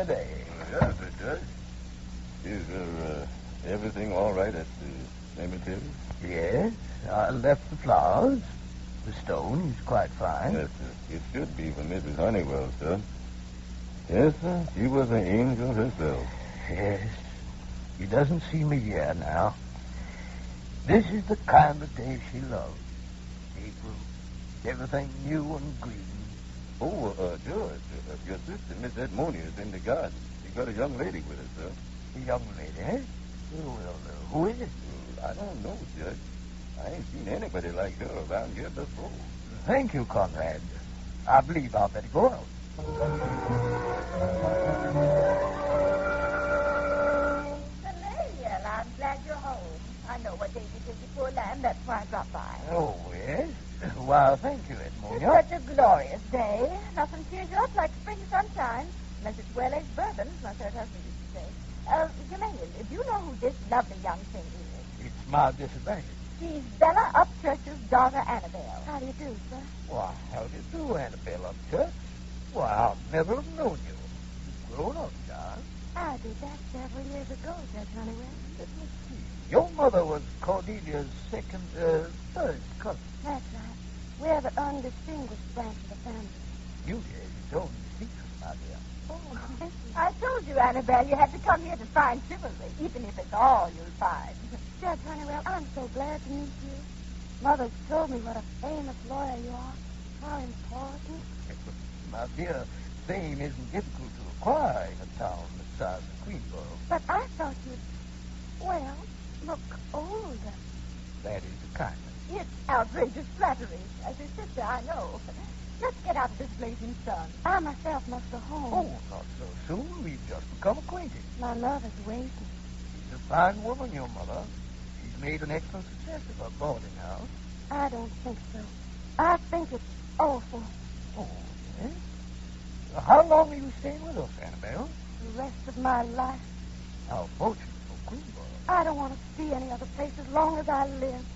day. Yes, it does. Is everything all right at the cemetery? Yes, I left the flowers. The stone is quite fine. Yes, sir. It should be for Mrs. Honeywell, sir. Yes, sir. She was an angel herself. Yes. She doesn't see me here now. This is the kind of day she loved. April. Everything new and green. Oh, George, your sister, Miss Edmonia, is in the garden. She got a young lady with her, sir. A young lady, eh? Well, who is it? I don't know, Judge. I ain't seen anybody like her around here before. Thank you, Conrad. I believe I'll better go out. Well, I'm glad you're home. I know what day it is, you poor lamb. That's why I dropped by. Oh, yes? Well, thank you, It's Edmonia. such a glorious day. Nothing cheers you up like spring sunshine. Unless it's well-aged bourbon, as my third husband used to say. Jermaine, do you know who this lovely young thing is? It's my disadvantage. She's Bella Upchurch's daughter, Annabelle. How do you do, sir? Why, how do you do, Annabelle Upchurch? Why, I'll never have known you. You've grown up, John. I did that several years ago, Judge Honeywell. Let me see. Your mother was Cordelia's third cousin. That's right. We're the undistinguished branch of the family. You told me secret, my dear. Oh, I told you, Annabelle, you had to come here to find chivalry, even if it's all you'll find. Judge Honeywell, I'm so glad to meet you. Mother's told me what a famous lawyer you are. How important. My dear, fame isn't difficult to acquire in a town the size of Queensboro. But I thought you'd, well, look older. That is a kindness. It's outrageous flattery. As your sister, I know. Let's get out of this blazing sun. I myself must go home. Oh, not so soon. We've just become acquainted. My mother's waiting. She's a fine woman, your mother. She's made an excellent success of her boarding house. I don't think so. I think it's awful. Oh, yes? How long are you staying with us, Annabelle? The rest of my life. How fortunate for Queensboro. I don't want to see any other place as long as I live.